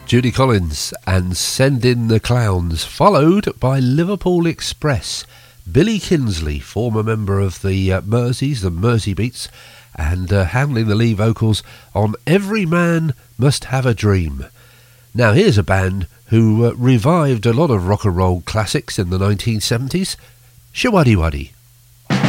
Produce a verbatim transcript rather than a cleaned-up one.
Judy Collins and Send in the Clowns, followed by Liverpool Express. Billy Kinsley, former member of the uh, Merseys, the Mersey Beats, and uh, handling the lead vocals on Every Man Must Have a Dream. Now here's a band who uh, revived a lot of rock and roll classics in the nineteen seventies, Showaddywaddy.